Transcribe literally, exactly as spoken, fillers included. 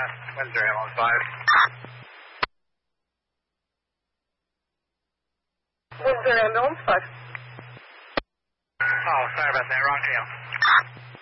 Windsor ambulance five. Windsor ambulance five. Oh, sorry about that. Wrong tail.